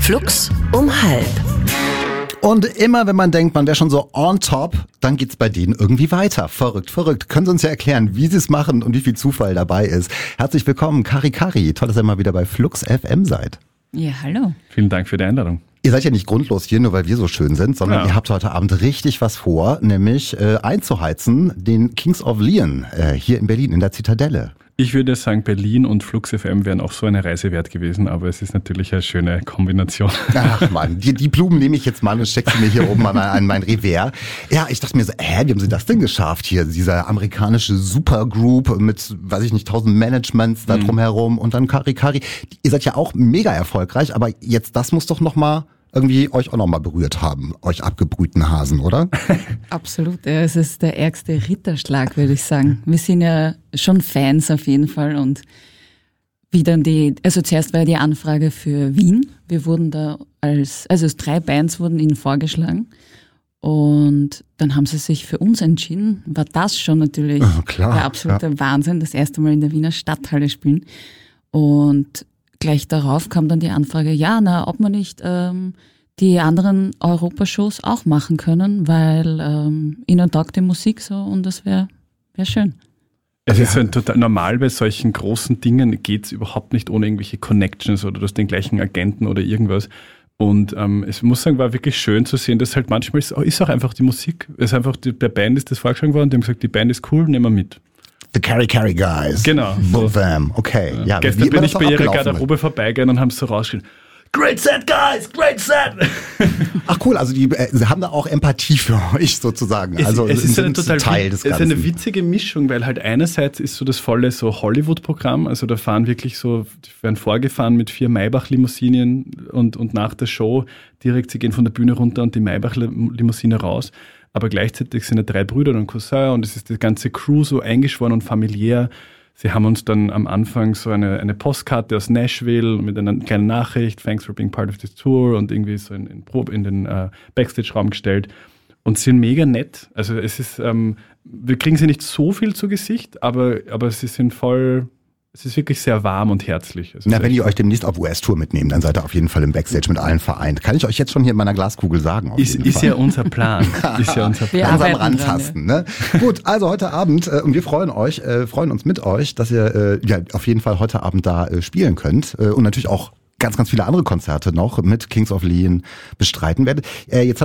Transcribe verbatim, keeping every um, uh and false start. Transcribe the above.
Flux um halb. Und immer wenn man denkt, man wäre schon so on top, dann geht's bei denen irgendwie weiter. Verrückt, verrückt. Können Sie uns ja erklären, wie Sie es machen und wie viel Zufall dabei ist. Herzlich willkommen, Kari Kari. Toll, dass ihr mal wieder bei Flux F M seid. Ja, hallo. Vielen Dank für die Einladung. Ihr seid ja nicht grundlos hier, nur weil wir so schön sind, sondern ja. ihr habt heute Abend richtig was vor, nämlich äh, einzuheizen den Kings of Leon äh, hier in Berlin, in der Zitadelle. Ich würde sagen, Berlin und Flux F M wären auch so eine Reise wert gewesen, aber es ist natürlich eine schöne Kombination. Ach man, die, die Blumen nehme ich jetzt mal und stecke sie mir hier oben an, an mein Revers. Ja, ich dachte mir so, hä, wie haben sie das denn geschafft hier? Dieser amerikanische Supergroup mit, weiß ich nicht, tausend Managements da drumherum und dann Kari Kari. Ihr seid ja auch mega erfolgreich, aber jetzt das muss doch nochmal irgendwie euch auch nochmal berührt haben, euch abgebrühten Hasen, oder? Absolut, ja, es ist der ärgste Ritterschlag, würde ich sagen. Wir sind ja schon Fans auf jeden Fall und wie dann die, also zuerst war ja die Anfrage für Wien. Wir wurden da als, also drei Bands wurden ihnen vorgeschlagen und dann haben sie sich für uns entschieden. War das schon natürlich oh, klar, der absolute ja. Wahnsinn, das erste Mal in der Wiener Stadthalle spielen. Und gleich darauf kam dann die Anfrage, ja, na, ob man nicht ähm, die anderen Europashows auch machen können, weil ähm, ihnen taugt die Musik so und das wäre wär schön. Es ist ein total normal, bei solchen großen Dingen geht es überhaupt nicht ohne irgendwelche Connections oder du hast den gleichen Agenten oder irgendwas. Und ähm, ich muss sagen, war wirklich schön zu sehen, dass halt manchmal ist, ist auch einfach die Musik, es ist einfach, die, der Band ist das vorgeschlagen worden, die haben gesagt, die Band ist cool, nehmen wir mit. The Kari Kari Guys. Genau. So. Them. Okay. Ja. Ja, Gestern bin ich bei ihrer Garderobe vorbeigegangen und haben so rausgeschrien, Great set, guys! Great set! Ach cool, also die äh, sie haben da auch Empathie für euch sozusagen. Es, also es ist eine total Teil des es Ganzen. ist eine witzige Mischung, weil halt einerseits ist so das volle so Hollywood-Programm, also da fahren wirklich so, die werden vorgefahren mit vier Maybach-Limousinen und, und nach der Show direkt, sie gehen von der Bühne runter und die Maybach-Limousine raus. Aber gleichzeitig sind ja drei Brüder und Cousin und es ist die ganze Crew so eingeschworen und familiär. Sie haben uns dann am Anfang so eine, eine Postkarte aus Nashville mit einer kleinen Nachricht, thanks for being part of this tour und irgendwie so in, in, in den uh, Backstage-Raum gestellt und sind mega nett. Also es ist, ähm, wir kriegen sie nicht so viel zu Gesicht, aber, aber sie sind voll, es ist wirklich sehr warm und herzlich. Na, wenn ihr euch demnächst auf U S-Tour mitnehmt, dann seid ihr auf jeden Fall im Backstage mit allen vereint. Kann ich euch jetzt schon hier in meiner Glaskugel sagen. Auf ist jeden ist Fall. ja unser Plan. ist ja unser Plan. Langsam rantasten, ne? Gut, also heute Abend, äh, und wir freuen euch, äh, freuen uns mit euch, dass ihr äh, ja auf jeden Fall heute Abend da äh, spielen könnt äh, und natürlich auch ganz, ganz viele andere Konzerte noch mit Kings of Leon bestreiten werdet. Äh, jetzt